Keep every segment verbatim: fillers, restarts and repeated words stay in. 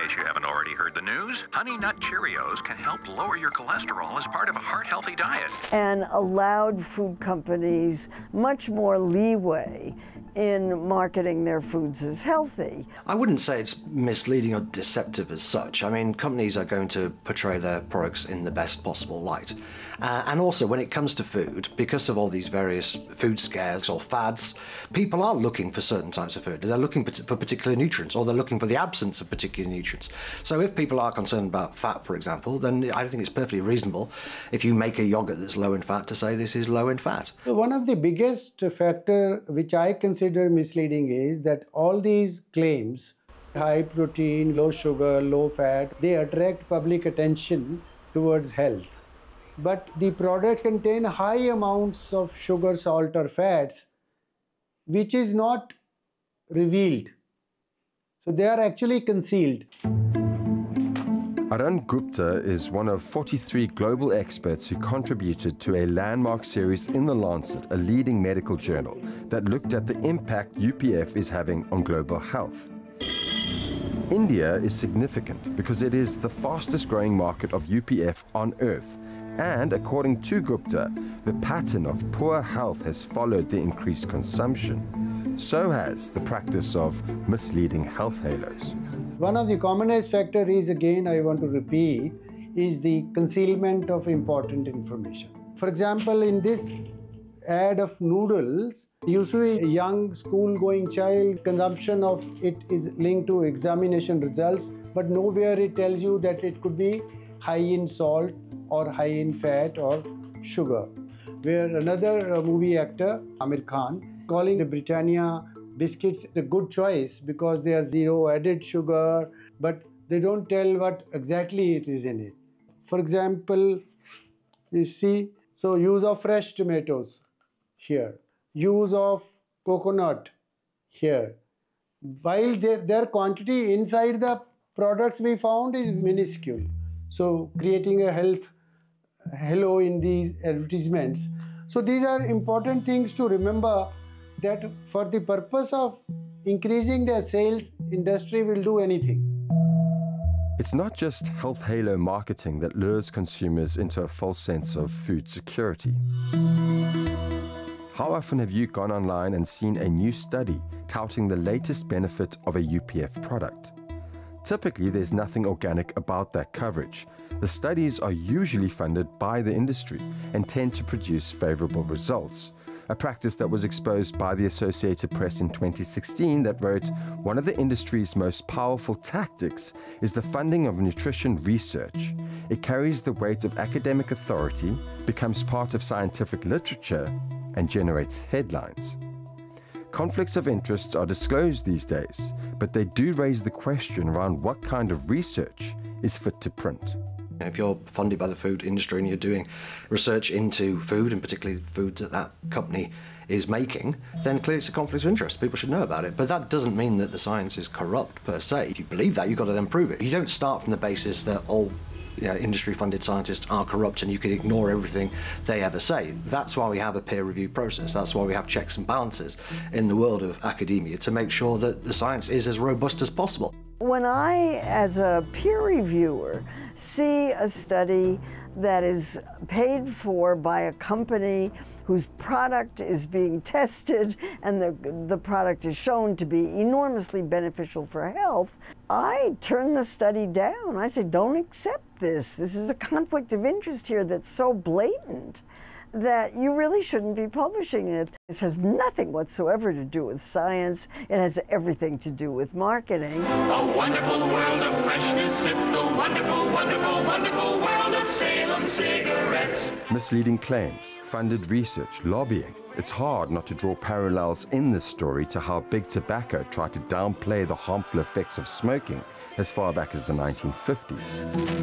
case you haven't already heard the news, Honey Nut Cheerios can help lower your cholesterol as part of a heart-healthy diet. And allowed food companies much more leeway in marketing their foods as healthy. I wouldn't say it's misleading or deceptive as such. I mean, companies are going to portray their products in the best possible light. Uh, and also, when it comes to food, because of all these various food scares or fads, people are looking for certain types of food. They're looking for particular nutrients, or they're looking for the absence of particular nutrients. So if people are concerned about fat, for example, then I think it's perfectly reasonable if you make a yogurt that's low in fat to say this is low in fat. So one of the biggest factor which I consider misleading is that all these claims, high protein, low sugar, low fat, they attract public attention towards health. But the products contain high amounts of sugar, salt or fats, which is not revealed. So they are actually concealed. Arun Gupta is one of forty-three global experts who contributed to a landmark series in The Lancet, a leading medical journal, that looked at the impact U P F is having on global health. India is significant because it is the fastest growing market of U P F on Earth. And according to Gupta, the pattern of poor health has followed the increased consumption. So has the practice of misleading health halos. One of the commonest factors is, again, I want to repeat, is the concealment of important information. For example, in this ad of noodles, you see a young school-going child, consumption of it is linked to examination results, but nowhere it tells you that it could be high in salt or high in fat or sugar. Where another uh, movie actor, Amir Khan, calling the Britannia biscuits a good choice because they are zero added sugar, but they don't tell what exactly it is in it. For example, you see, so use of fresh tomatoes here, use of coconut here, while their, their quantity inside the products we found is minuscule. So creating a health halo in these advertisements. So these are important things to remember, that for the purpose of increasing their sales, industry will do anything. It's not just health halo marketing that lures consumers into a false sense of food security. How often have you gone online and seen a new study touting the latest benefit of a U P F product? Typically, there's nothing organic about that coverage. The studies are usually funded by the industry and tend to produce favorable results. A practice that was exposed by the Associated Press in twenty sixteen that wrote, one of the industry's most powerful tactics is the funding of nutrition research. It carries the weight of academic authority, becomes part of scientific literature, and generates headlines. Conflicts of interest are disclosed these days, but they do raise the question around what kind of research is fit to print. If you're funded by the food industry and you're doing research into food, and particularly food that that company is making, then clearly it's a conflict of interest. People should know about it. But that doesn't mean that the science is corrupt per se. If you believe that, you've got to then prove it. You don't start from the basis that all you know, industry-funded scientists are corrupt and you can ignore everything they ever say. That's why we have a peer review process. That's why we have checks and balances in the world of academia to make sure that the science is as robust as possible. When I, as a peer reviewer, see a study that is paid for by a company whose product is being tested and the, the product is shown to be enormously beneficial for health, I turn the study down. I say, don't accept this. This is a conflict of interest here that's so blatant that you really shouldn't be publishing it. This has nothing whatsoever to do with science. It has everything to do with marketing. A wonderful world of freshness. It's the wonderful, wonderful, wonderful world of Salem cigarettes. Misleading claims, funded research, lobbying. It's hard not to draw parallels in this story to how big tobacco tried to downplay the harmful effects of smoking as far back as the nineteen fifties.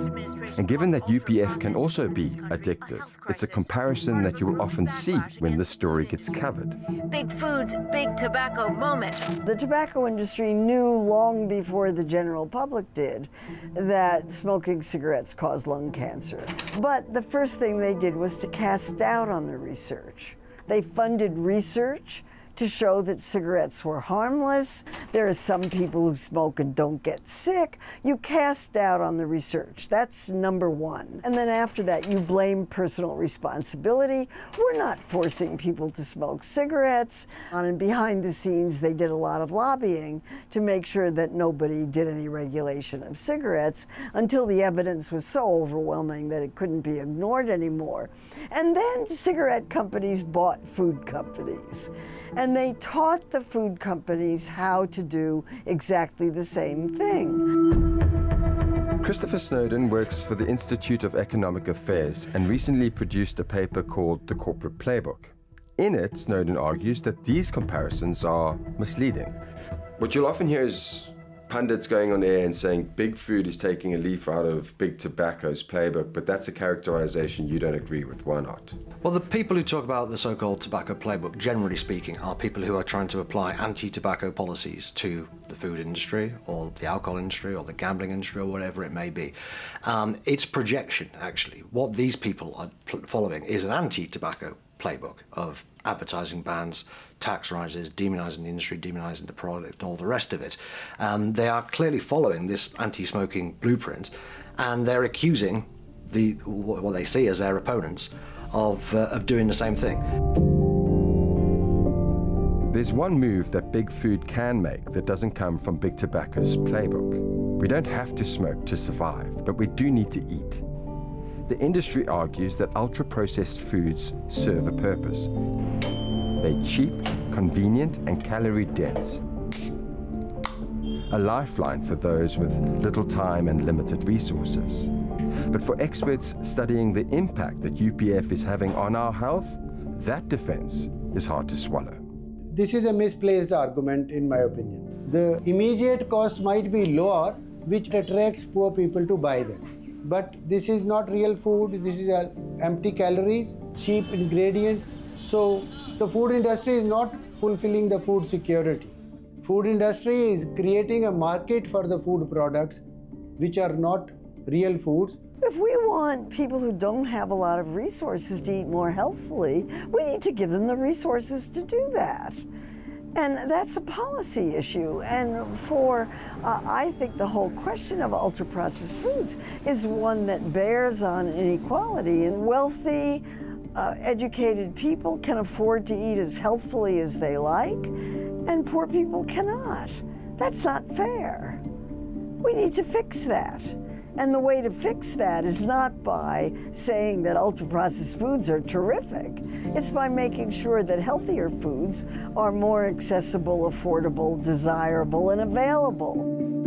And given that U P F can also be addictive, it's a comparison that you will often see when this story gets covered. Big Food's big tobacco moment. The tobacco industry knew long before the general public did that smoking cigarettes cause lung cancer. But the first thing they did was to cast doubt on the research. They funded research to show that cigarettes were harmless. There are some people who smoke and don't get sick. You cast doubt on the research. That's number one. And then after that, you blame personal responsibility. We're not forcing people to smoke cigarettes. And behind the scenes, they did a lot of lobbying to make sure that nobody did any regulation of cigarettes until the evidence was so overwhelming that it couldn't be ignored anymore. And then cigarette companies bought food companies. And they taught the food companies how to do exactly the same thing. Christopher Snowdon works for the Institute of Economic Affairs and recently produced a paper called The Corporate Playbook. In it, Snowdon argues that these comparisons are misleading. What you'll often hear is pundits going on air and saying big food is taking a leaf out of big tobacco's playbook, but that's a characterization you don't agree with. Why not? Well, the people who talk about the so-called tobacco playbook, generally speaking, are people who are trying to apply anti-tobacco policies to the food industry or the alcohol industry or the gambling industry or whatever it may be. Um, it's projection, actually. What these people are following is an anti-tobacco playbook of advertising bans, tax rises, demonizing the industry, demonizing the product, and all the rest of it. Um, they are clearly following this anti-smoking blueprint, and they're accusing the what they see as their opponents of, uh, of doing the same thing. There's one move that big food can make that doesn't come from big tobacco's playbook. We don't have to smoke to survive, but we do need to eat. The industry argues that ultra-processed foods serve a purpose. They're cheap, convenient, and calorie-dense. A lifeline for those with little time and limited resources. But for experts studying the impact that U P F is having on our health, that defense is hard to swallow. This is a misplaced argument, in my opinion. The immediate cost might be lower, which attracts poor people to buy them. But this is not real food, this is empty calories, cheap ingredients. So the food industry is not fulfilling the food security. Food industry is creating a market for the food products which are not real foods. If we want people who don't have a lot of resources to eat more healthfully, we need to give them the resources to do that. And that's a policy issue. And for, uh, I think the whole question of ultra-processed foods is one that bears on inequality. And wealthy, uh, educated people can afford to eat as healthfully as they like, and poor people cannot. That's not fair. We need to fix that. And the way to fix that is not by saying that ultra-processed foods are terrific. It's by making sure that healthier foods are more accessible, affordable, desirable, and available.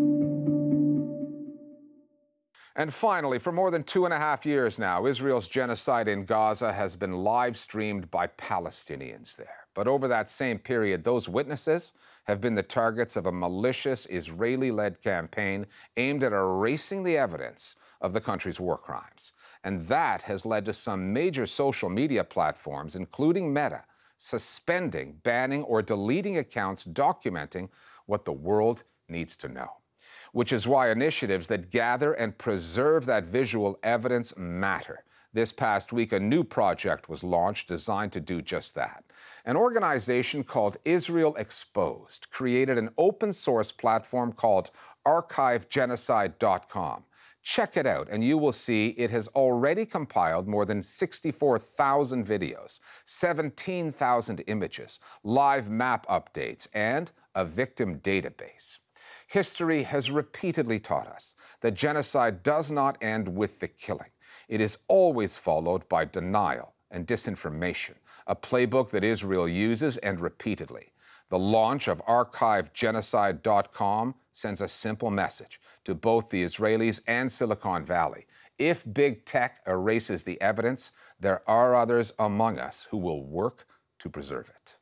And finally, for more than two and a half years now, Israel's genocide in Gaza has been live-streamed by Palestinians there. But over that same period, those witnesses have been the targets of a malicious Israeli-led campaign aimed at erasing the evidence of the country's war crimes. And that has led to some major social media platforms, including Meta, suspending, banning, or deleting accounts documenting what the world needs to know. Which is why initiatives that gather and preserve that visual evidence matter. This past week, a new project was launched designed to do just that. An organization called Israel Exposed created an open-source platform called archive genocide dot com. Check it out, and you will see it has already compiled more than sixty-four thousand videos, seventeen thousand images, live map updates, and a victim database. History has repeatedly taught us that genocide does not end with the killing. It is always followed by denial and disinformation, a playbook that Israel uses and repeatedly. The launch of archive genocide dot com sends a simple message to both the Israelis and Silicon Valley. If big tech erases the evidence, there are others among us who will work to preserve it.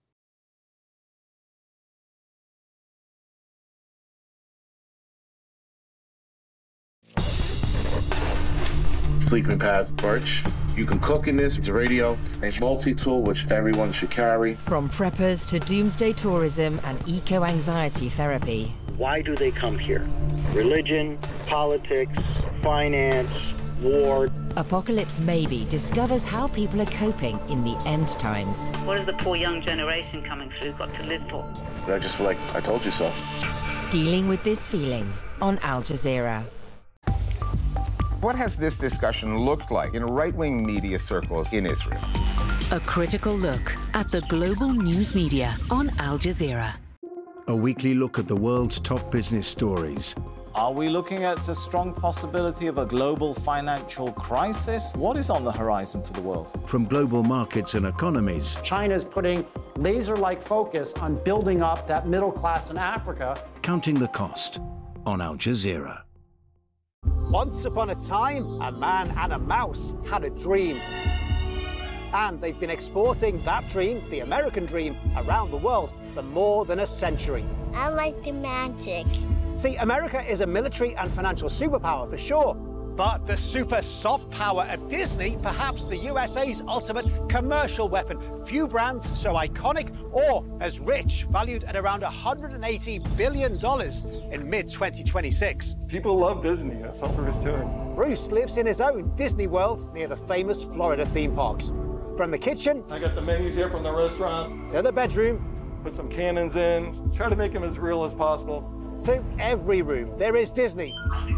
Sleeping Past Birch. You can cook in this. It's a radio, a multi-tool which everyone should carry. From preppers to doomsday tourism and eco-anxiety therapy. Why do they come here? Religion, politics, finance, war. Apocalypse Maybe discovers how people are coping in the end times. What has the poor young generation coming through got to live for? I just feel like I told you so. Dealing with this feeling on Al Jazeera. What has this discussion looked like in right-wing media circles in Israel? A critical look at the global news media on Al Jazeera. A weekly look at the world's top business stories. Are we looking at a strong possibility of a global financial crisis? What is on the horizon for the world? From global markets and economies. China's putting laser-like focus on building up that middle class in Africa. Counting the cost on Al Jazeera. Once upon a time, a man and a mouse had a dream. And they've been exporting that dream, the American dream, around the world for more than a century. I like the magic. See, America is a military and financial superpower for sure. But the super soft power of Disney, perhaps the U S A's ultimate commercial weapon. Few brands so iconic or as rich, valued at around one hundred eighty billion dollars in mid twenty twenty-six. People love Disney, that's all there is to it. Bruce lives in his own Disney World near the famous Florida theme parks. From the kitchen, I got the menus here from the restaurants, to the bedroom, put some cannons in, try to make them as real as possible. To every room, there is Disney.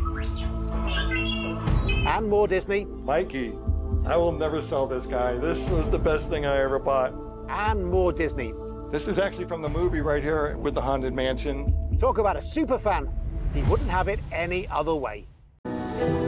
And more Disney. Mikey, I will never sell this guy. This was the best thing I ever bought. And more Disney. This is actually from the movie right here with the Haunted Mansion. Talk about a super fan. He wouldn't have it any other way.